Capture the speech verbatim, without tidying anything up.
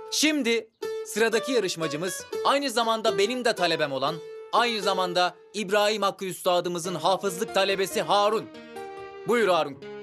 Şimdi sıradaki yarışmacımız aynı zamanda benim de talebem olan, aynı zamanda İbrahim Hakkı Üstadımızın hafızlık talebesi Harun. Buyur Harun.